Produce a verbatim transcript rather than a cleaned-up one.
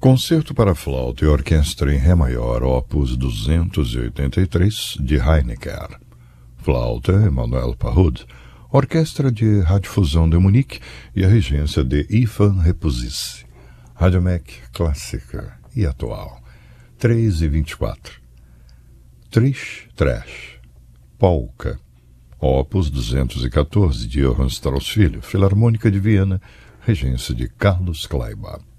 Concerto para flauta e orquestra em Ré maior, opus duzentos e oitenta e três, de Heinecker. Flauta, Emmanuel Parrud. Orquestra de Radiodifusão de Munique e a regência de Ivan Repuzzi. Radiomec clássica e atual. três e vinte e quatro. Trish Trash. Polka. Opus duzentos e quatorze, de Johann Strauss Filho. Filarmônica de Viena. Regência de Carlos Kleiber.